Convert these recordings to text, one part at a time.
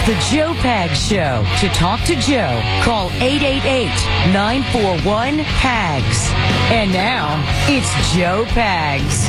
The Joe Pags Show. To talk to Joe, call 888-941-PAGS. And now, it's Joe Pags.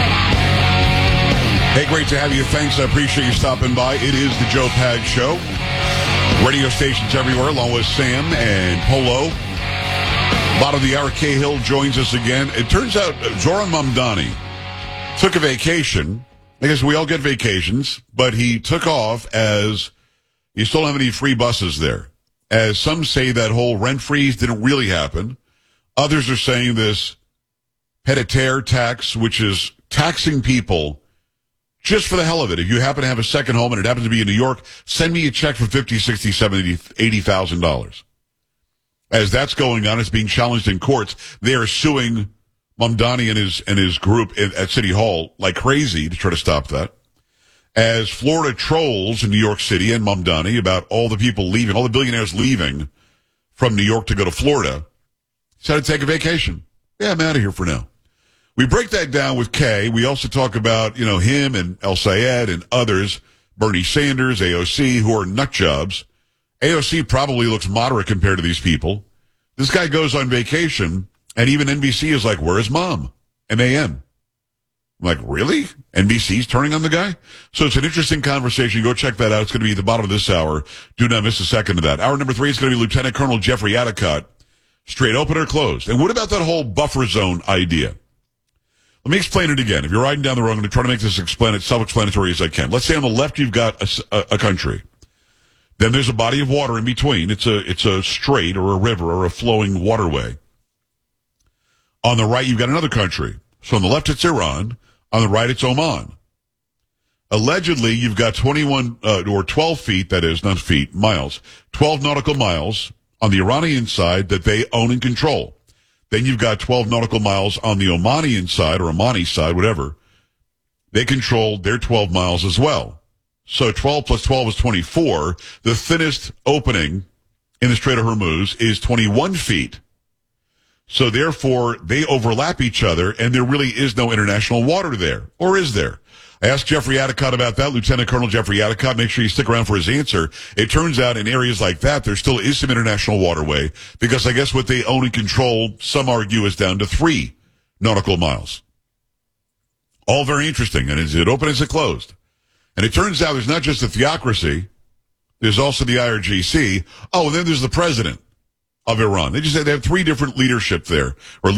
Hey, great to have you. Thanks. I appreciate you stopping by. It is the Joe Pags Show. Radio stations everywhere, along with Sam and Polo. Bottom of the hour, Cahill joins us again. It turns out Zoran Mamdani took a vacation. I guess we all get vacations, but he took off as you still don't have any free buses there. As some say that whole rent freeze didn't really happen. Others are saying this pied-à-terre tax, which is taxing people just for the hell of it. If you happen to have a second home and it happens to be in New York, send me a check for $50,000, $60,000, $70,000, $80,000. As that's going on, it's being challenged in courts. They are suing Mamdani and his group at City Hall like crazy to try to stop that. As Florida trolls in New York City and Mamdani about all the people leaving, all the billionaires leaving from New York to go to Florida, decided to take a vacation. Yeah, I'm out of here for now. We break that down with Kay. We also talk about, him and El Sayed and others, Bernie Sanders, AOC, who are nut jobs. AOC probably looks moderate compared to these people. This guy goes on vacation, and even NBC is like, where's Mom? M-A-M. I'm like, really? NBC's turning on the guy? So it's an interesting conversation. Go check that out. It's going to be at the bottom of this hour. Do not miss a second of that. Hour number 3 is going to be Lieutenant Colonel Jeffrey Addicott. Straight open or closed. And what about that whole buffer zone idea? Let me explain it again. If you're riding down the road, I'm going to try to make this self-explanatory as I can. Let's say on the left you've got a country. Then there's a body of water in between. It's a strait or a river or a flowing waterway. On the right, you've got another country. So on the left, it's Iran. On the right, it's Oman. Allegedly, you've got 21 or 12 feet, that is, not feet, miles, 12 nautical miles on the Iranian side that they own and control. Then you've got 12 nautical miles on the Omanian side or Omani side, whatever. They control their 12 miles as well. So 12 plus 12 is 24. The thinnest opening in the Strait of Hormuz is 21 feet. So therefore, they overlap each other, and there really is no international water there. Or is there? I asked Jeffrey Addicott about that, Lieutenant Colonel Jeffrey Addicott. Make sure you stick around for his answer. It turns out in areas like that, there still is some international waterway, because I guess what they own and control, some argue, is down to 3 nautical miles. All very interesting. And is it open? Is it closed? And it turns out there's not just the theocracy. There's also the IRGC. Oh, and then there's the president of Iran. They just said they have 3 different leaderships there.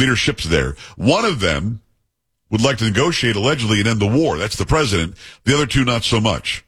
One of them would like to negotiate, allegedly, and end the war. That's the president. The other 2, not so much.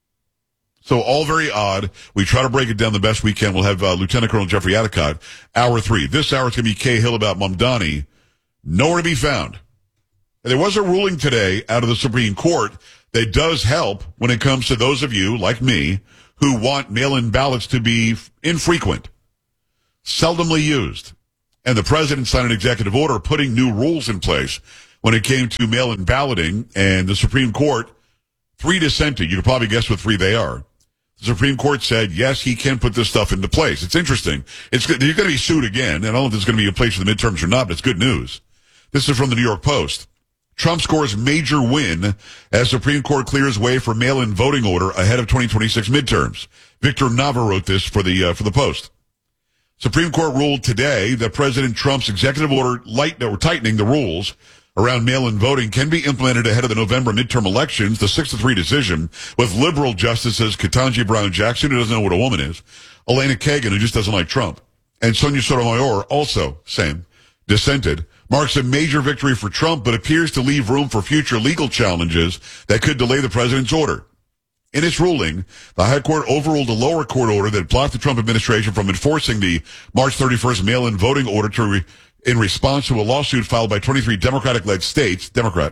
So all very odd. We try to break it down the best we can. We'll have Lieutenant Colonel Jeffrey Addicott, hour 3. This hour is going to be Cahill about Mamdani. Nowhere to be found. And there was a ruling today out of the Supreme Court that does help when it comes to those of you, like me, who want mail-in ballots to be infrequent, seldomly used. And the president signed an executive order putting new rules in place when it came to mail-in balloting, and the Supreme Court, 3 dissented. You can probably guess what 3 they are. The Supreme Court said, yes, he can put this stuff into place. It's interesting. You're going to be sued again, and I don't know if there's going to be a place for the midterms or not, but it's good news. This is from the New York Post. Trump scores major win as Supreme Court clears way for mail-in voting order ahead of 2026 midterms. Victor Nava wrote this for the Post. Supreme Court ruled today that President Trump's executive order tightening the rules around mail-in voting can be implemented ahead of the November midterm elections. The 6-3 decision with liberal justices Ketanji Brown Jackson, who doesn't know what a woman is, Elena Kagan, who just doesn't like Trump, and Sonia Sotomayor, also same, dissented, marks a major victory for Trump, but appears to leave room for future legal challenges that could delay the president's order. In its ruling, the High Court overruled a lower court order that blocked the Trump administration from enforcing the March 31st mail-in voting order in response to a lawsuit filed by 23 Democratic-led states,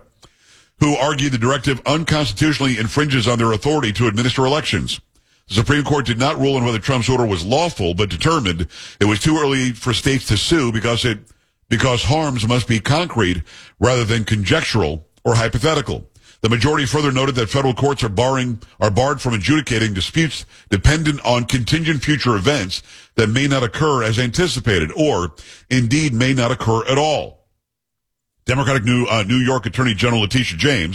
who argued the directive unconstitutionally infringes on their authority to administer elections. The Supreme Court did not rule on whether Trump's order was lawful, but determined it was too early for states to sue because harms must be concrete rather than conjectural or hypothetical. The majority further noted that federal courts are barred from adjudicating disputes dependent on contingent future events that may not occur as anticipated or, indeed, may not occur at all. Democratic New York Attorney General Letitia James,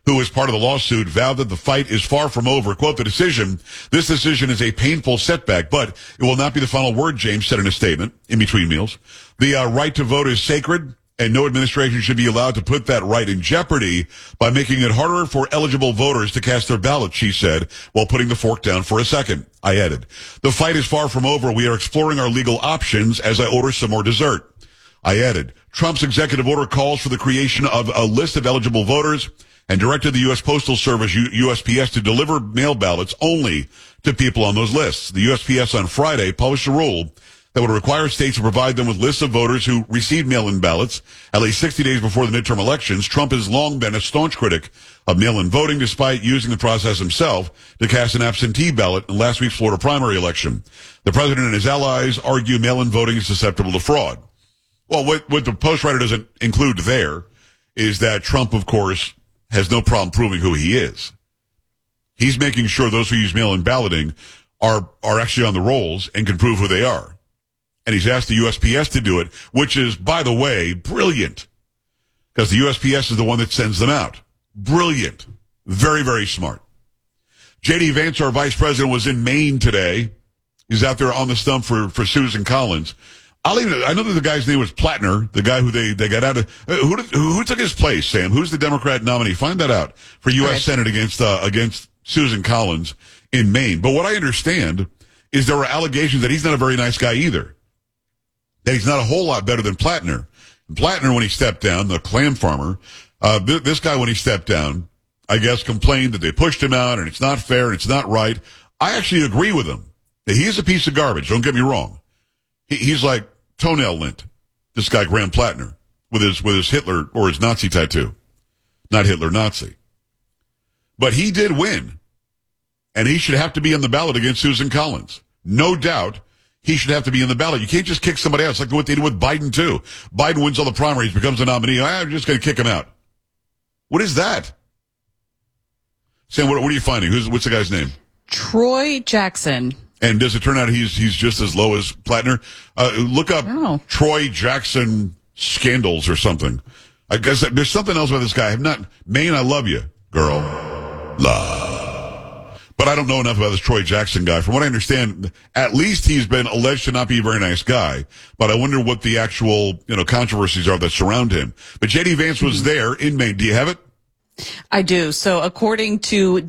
who was part of the lawsuit, vowed that the fight is far from over. Quote, this decision is a painful setback, but it will not be the final word, James said in a statement in between meals. The right to vote is sacred, and no administration should be allowed to put that right in jeopardy by making it harder for eligible voters to cast their ballots, she said, while putting the fork down for a second. I added, the fight is far from over. We are exploring our legal options as I order some more dessert. I added, Trump's executive order calls for the creation of a list of eligible voters and directed the U.S. Postal Service, USPS, to deliver mail ballots only to people on those lists. The USPS on Friday published a rule that would require states to provide them with lists of voters who received mail-in ballots at least 60 days before the midterm elections. Trump has long been a staunch critic of mail-in voting, despite using the process himself to cast an absentee ballot in last week's Florida primary election. The president and his allies argue mail-in voting is susceptible to fraud. Well, what the Post writer doesn't include there is that Trump, of course, has no problem proving who he is. He's making sure those who use mail-in balloting are actually on the rolls and can prove who they are. And he's asked the USPS to do it, which is, by the way, brilliant. Because the USPS is the one that sends them out. Brilliant. Very, very smart. J.D. Vance, our vice president, was in Maine today. He's out there on the stump for Susan Collins. I know that the guy's name was Plattner, the guy who they got out of. Who took his place, Sam? Who's the Democrat nominee? Find that out for U.S. Senate against Susan Collins in Maine. But what I understand is there were allegations that he's not a very nice guy either. That he's not a whole lot better than Plattner. And Plattner, when he stepped down, the clam farmer, this guy, when he stepped down, I guess complained that they pushed him out and it's not fair and it's not right. I actually agree with him. He is a piece of garbage. Don't get me wrong. He's like toenail lint. This guy, Graham Plattner, with his Hitler or his Nazi tattoo. Not Hitler, Nazi. But he did win. And he should have to be on the ballot against Susan Collins. No doubt. He should have to be in the ballot. You can't just kick somebody out. It's like what they did with Biden, too. Biden wins all the primaries, becomes a nominee. I'm just going to kick him out. What is that? Sam, what are you finding? What's the guy's name? Troy Jackson. And does it turn out he's just as low as Plattner? Look up Troy Jackson scandals or something. I guess there's something else about this guy. Maine, I love you, girl. Love. But I don't know enough about this Troy Jackson guy. From what I understand, at least he's been alleged to not be a very nice guy. But I wonder what the actual, controversies are that surround him. But J.D. Vance was there in Maine. Do you have it? I do. So according to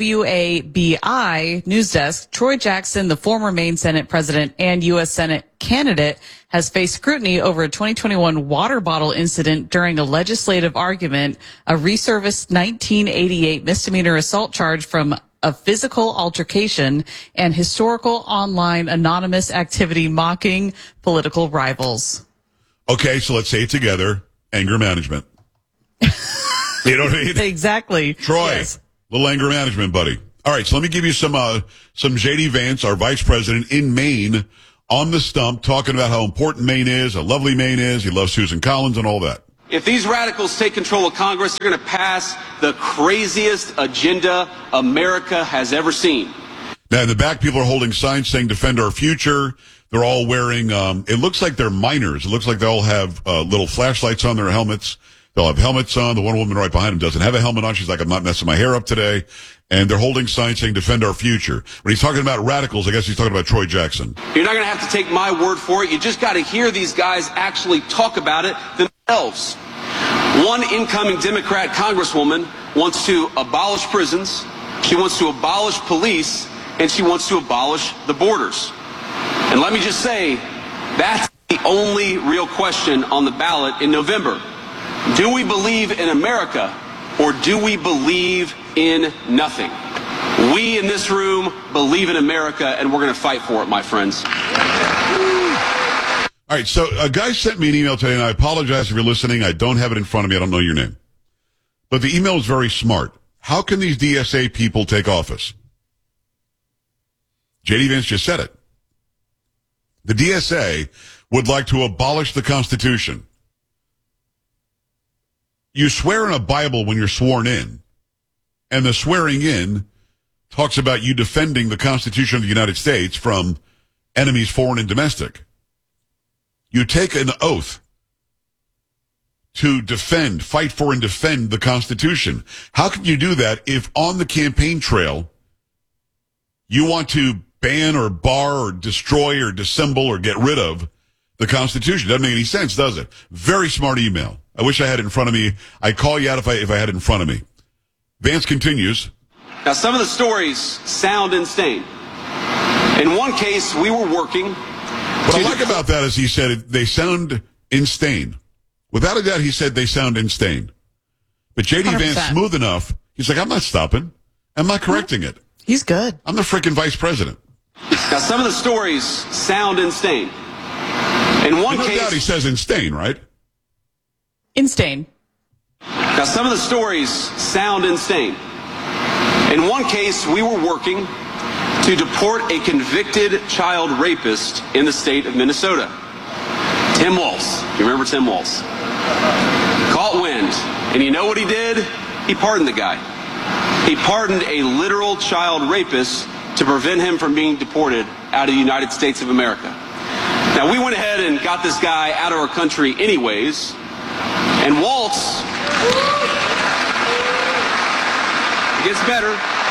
WABI News Desk, Troy Jackson, the former Maine Senate president and U.S. Senate candidate, has faced scrutiny over a 2021 water bottle incident during a legislative argument, a resurfaced 1988 misdemeanor assault charge from a physical altercation, and historical online anonymous activity mocking political rivals. Okay, so let's say it together. Anger management. You know what I mean? Exactly. Troy, yes. Little anger management, buddy. All right, so let me give you some J.D. Vance, our vice president in Maine, on the stump, talking about how important Maine is, how lovely Maine is. He loves Susan Collins and all that. If these radicals take control of Congress, they're going to pass the craziest agenda America has ever seen. Now, in the back, people are holding signs saying defend our future. They're all wearing, it looks like they're miners. It looks like they all have little flashlights on their helmets. They'll have helmets on. The one woman right behind him doesn't have a helmet on. She's like, I'm not messing my hair up today. And they're holding signs saying defend our future. When he's talking about radicals, I guess he's talking about Troy Jackson. You're not going to have to take my word for it. You just got to hear these guys actually talk about it themselves. One incoming Democrat congresswoman wants to abolish prisons. She wants to abolish police, and she wants to abolish the borders. And let me just say, that's the only real question on the ballot in November. Do we believe in America, or do we believe in nothing? We in this room believe in America, and we're going to fight for it, my friends. All right, so a guy sent me an email today, and I apologize if you're listening. I don't have it in front of me. I don't know your name. But the email is very smart. How can these DSA people take office? J.D. Vance just said it. The DSA would like to abolish the Constitution. You swear in a Bible when you're sworn in, and the swearing in talks about you defending the Constitution of the United States from enemies, foreign and domestic. You take an oath to fight for and defend the Constitution. How can you do that if on the campaign trail you want to ban or bar or destroy or dissemble or get rid of the Constitution? Doesn't make any sense, does it? Very smart email. I wish I had it in front of me. I'd call you out if I had it in front of me. Vance continues. Now, some of the stories sound insane. In one case, we were working. What I like about that is he said they sound insane. Without a doubt, he said they sound insane. But J.D. 100%. Vance, smooth enough, he's like, I'm not stopping. I'm not correcting it. He's good. I'm the freaking vice president. Now, some of the stories sound insane. In one No case, doubt he says insane, right? Insane. Now, some of the stories sound insane. In one case, we were working to deport a convicted child rapist in the state of Minnesota. Tim Walz. You remember Tim Walz? Caught wind. And you know what he did? He pardoned the guy. He pardoned a literal child rapist to prevent him from being deported out of the United States of America. Now, we went ahead and got this guy out of our country anyways. And Walz, it gets better.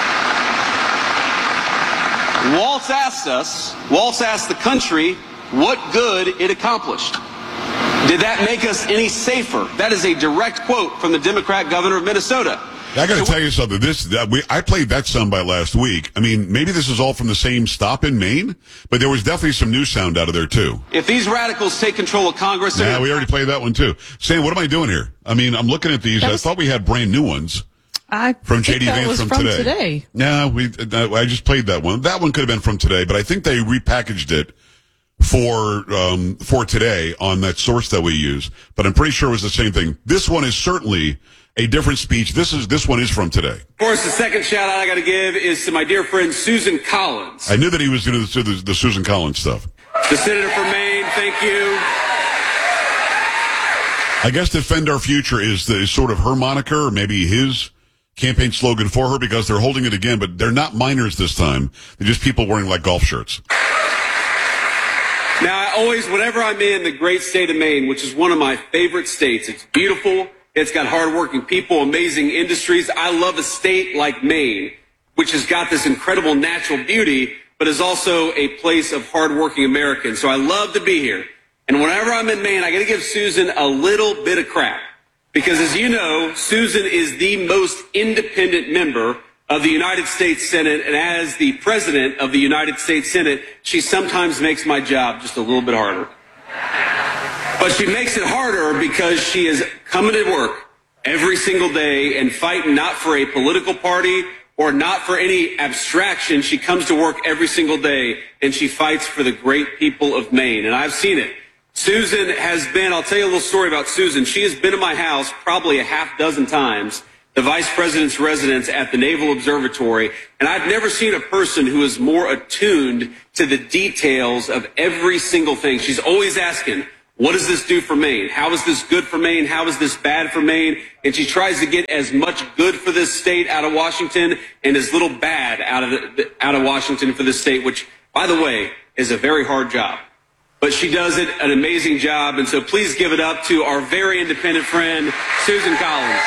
Walz asked the country what good it accomplished. Did that make us any safer? That is a direct quote from the Democrat governor of Minnesota. I got to tell you something. I played that soundbite last week. I mean, maybe this is all from the same stop in Maine, but there was definitely some new sound out of there too. If these radicals take control of Congress, yeah, we already played that one too. Sam, what am I doing here? I mean, I'm looking at these. I thought we had brand new ones. From J.D. Vance from today. Yeah, I just played that one. That one could have been from today, but I think they repackaged it for today on that source that we use. But I'm pretty sure it was the same thing. This one is certainly a different speech. This one is from today. Of course, the second shout out I got to give is to my dear friend Susan Collins. I knew that he was going to do the Susan Collins stuff. The senator from Maine, thank you. I guess Defend Our Future is sort of her moniker, or maybe his campaign slogan for her, because they're holding it again, but they're not minors this time. They're just people wearing like golf shirts. Now, whenever I'm in the great state of Maine, which is one of my favorite states, it's beautiful, it's got hardworking people, amazing industries. I love a state like Maine, which has got this incredible natural beauty, but is also a place of hardworking Americans. So I love to be here. And whenever I'm in Maine, I got to give Susan a little bit of crap. Because as you know, Susan is the most independent member of the United States Senate, and as the president of the United States Senate, she sometimes makes my job just a little bit harder. But she makes it harder because she is coming to work every single day and fighting not for a political party or not for any abstraction. She comes to work every single day and she fights for the great people of Maine, and I've seen it. Susan has been, I'll tell you a little story about Susan. She has been in my house probably a half dozen times, the vice president's residence at the Naval Observatory, and I've never seen a person who is more attuned to the details of every single thing. She's always asking, what does this do for Maine? How is this good for Maine? How is this bad for Maine? And she tries to get as much good for this state out of Washington and as little bad out of Washington for this state, which, by the way, is a very hard job. But she does an amazing job, and so please give it up to our very independent friend, Susan Collins.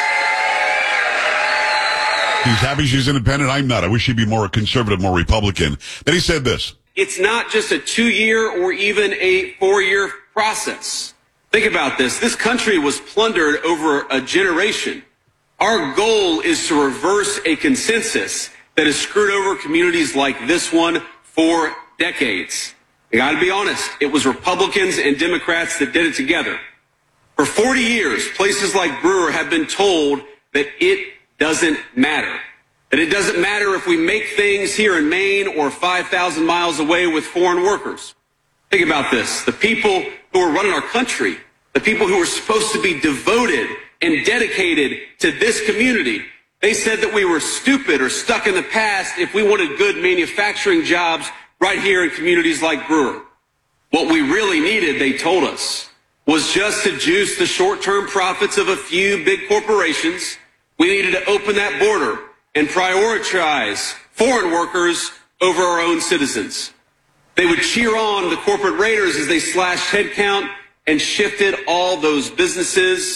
He's happy she's independent. I'm not. I wish she'd be more conservative, more Republican. Then he said this. It's not just a 2-year or even a 4-year process. Think about this. This country was plundered over a generation. Our goal is to reverse a consensus that has screwed over communities like this one for decades. I got to be honest, it was Republicans and Democrats that did it together. For 40 years, places like Brewer have been told that it doesn't matter. That it doesn't matter if we make things here in Maine or 5,000 miles away with foreign workers. Think about this. The people who are running our country, the people who are supposed to be devoted and dedicated to this community, they said that we were stupid or stuck in the past if we wanted good manufacturing jobs right here in communities like Brewer. What we really needed, they told us, was just to juice the short-term profits of a few big corporations. We needed to open that border and prioritize foreign workers over our own citizens. They would cheer on the corporate raiders as they slashed headcount and shifted all those businesses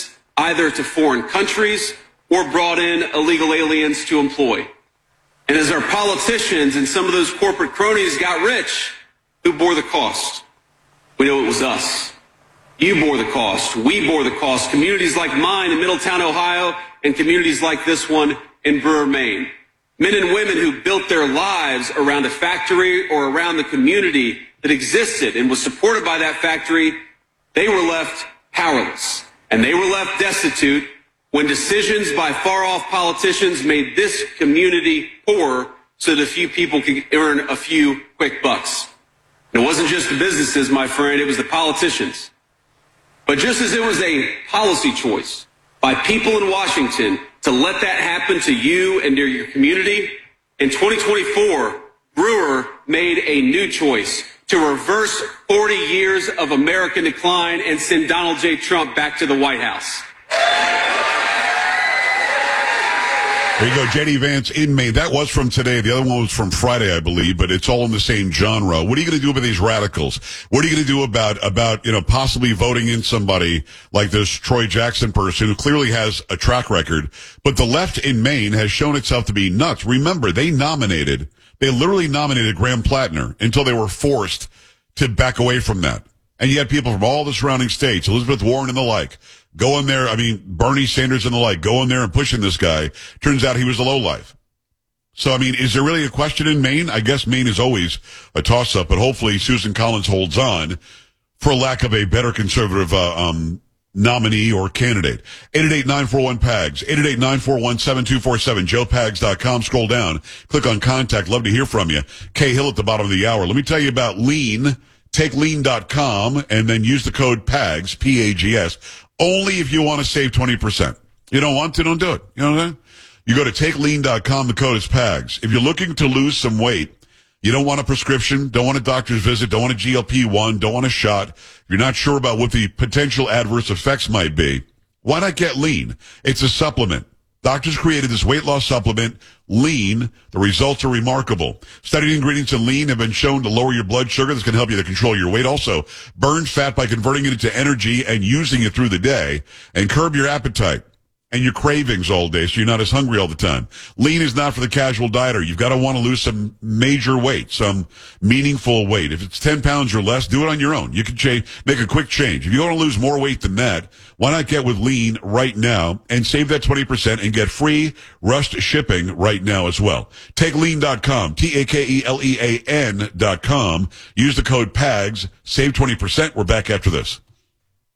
either to foreign countries or brought in illegal aliens to employ. And as our politicians and some of those corporate cronies got rich, who bore the cost? We know it was us. You bore the cost. We bore the cost. Communities like mine in Middletown, Ohio, and communities like this one in Brewer, Maine. Men and women who built their lives around a factory or around the community that existed and was supported by that factory, they were left powerless. And they were left destitute when decisions by far-off politicians made this community poorer so that a few people could earn a few quick bucks. And it wasn't just the businesses, my friend, it was the politicians. But just as it was a policy choice by people in Washington to let that happen to you and to your community, in 2024, Brewer made a new choice to reverse 40 years of American decline and send Donald J. Trump back to the White House. There you go, J.D. Vance in Maine. That was from today. The other one was from Friday, I believe, but it's all in the same genre. What are you going to do about these radicals? What are you going to do about, possibly voting in somebody like this Troy Jackson person who clearly has a track record? But the left in Maine has shown itself to be nuts. Remember, they literally nominated Graham Plattner until they were forced to back away from that. And you had people from all the surrounding states, Elizabeth Warren and the like, go in there. Bernie Sanders and the like, go in there and pushing this guy. Turns out he was a lowlife. So, is there really a question in Maine? I guess Maine is always a toss-up, but hopefully Susan Collins holds on for lack of a better conservative nominee or candidate. 888-941-PAGS, 888-941-7247, joepags.com. Scroll down, click on contact. Love to hear from you. Kay Hill at the bottom of the hour. Let me tell you about Lean. Take lean.com and then use the code PAGS, P-A-G-S, only if you want to save 20%. You don't want to, don't do it. You know what I'm saying? You go to takelean.com, the code is PAGS. If you're looking to lose some weight, you don't want a prescription, don't want a doctor's visit, don't want a GLP-1, don't want a shot, if you're not sure about what the potential adverse effects might be, why not get Lean? It's a supplement. Doctors created this weight loss supplement, Lean. The results are remarkable. Studied ingredients in Lean have been shown to lower your blood sugar. This can help you to control your weight. Also, burn fat by converting it into energy and using it through the day, and curb your appetite and your cravings all day so you're not as hungry all the time. Lean is not for the casual dieter. You've got to want to lose some major weight, some meaningful weight. If it's 10 pounds or less, do it on your own. You can make a quick change. If you want to lose more weight than that, why not get with Lean right now and save that 20% and get free rushed shipping right now as well. Take lean.com, TAKELEAN.com. Use the code PAGS, save 20%. We're back after this.